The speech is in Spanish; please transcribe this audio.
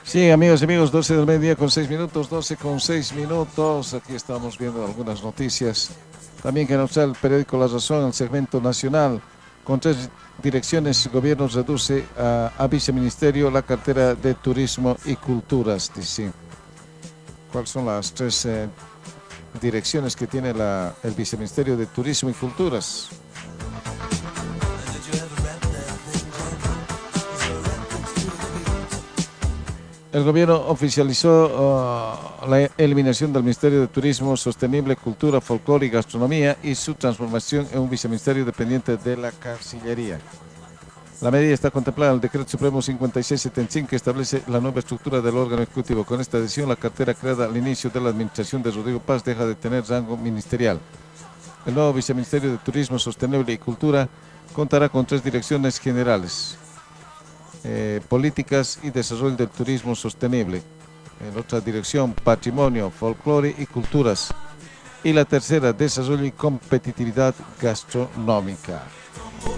Sí, amigos y amigos, 12 del mediodía con 6 minutos, 12 con 6 minutos. Aquí estamos viendo algunas noticias. También que nos trae el periódico La Razón, el segmento nacional. Con 3 direcciones, el gobierno reduce a viceministerio la cartera de Turismo y Culturas, dice. ¿Cuáles son las 3 direcciones que tiene el viceministerio de Turismo y Culturas? El gobierno oficializó la eliminación del Ministerio de Turismo, Sostenible, Cultura, Folclore y Gastronomía y su transformación en un viceministerio dependiente de la Cancillería. La medida está contemplada en el Decreto Supremo 5675 que establece la nueva estructura del órgano ejecutivo. Con esta decisión, la cartera creada al inicio de la administración de Rodrigo Paz deja de tener rango ministerial. El nuevo viceministerio de Turismo, Sostenible y Cultura contará con 3 direcciones generales. Políticas y Desarrollo del Turismo Sostenible. En otra dirección, Patrimonio, Folclore y Culturas. Y la tercera, Desarrollo y Competitividad Gastronómica.